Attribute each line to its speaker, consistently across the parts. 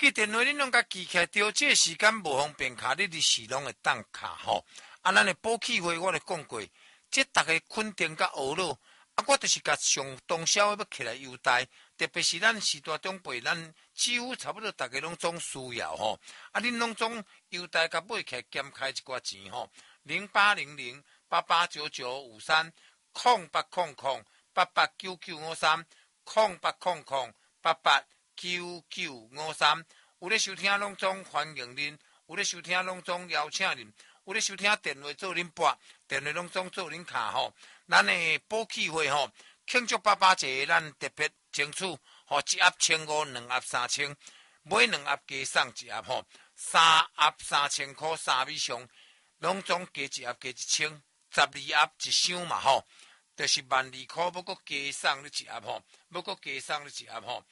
Speaker 1: 支电话恁拢甲记起来，对，这个时间无方便卡，你伫时拢会当卡吼。啊，咱的补气会我咧讲过，这逐个肯定甲学咯。啊，我就是甲上中小要起来优待，特别是咱时代长辈，咱几乎差不多逐个拢总需要吼。啊，恁拢总优待甲买起来减开一寡钱吼。08008899530800889953，有咧收听拢总欢迎恁，有咧收听拢总邀请恁，有咧收听电话做恁拨，电话拢总做恁卡吼。咱的补气会吼，庆祝爸节，咱特别争取吼一盒1500，2盒3000，买2盒加送一盒吼，3盒3000块3以上，拢总加一盒加1000，12盒一箱嘛吼，就是12000块，要搁加送你一盒吼，要搁加送你一盒吼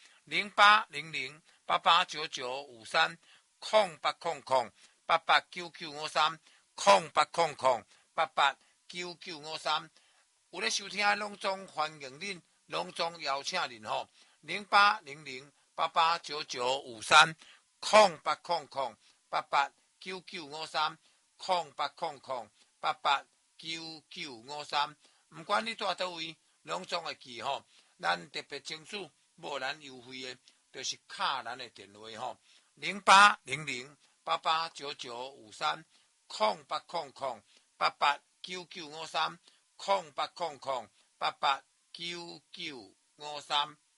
Speaker 1: ，08008899530800889953，有咧收听的拢总欢迎恁，拢总邀请恁吼，08008899530800889953，毋管你住倒位，拢总会记吼。咱特别争取无咱优惠的，就是卡咱的电话吼，080088995308008899530800889953。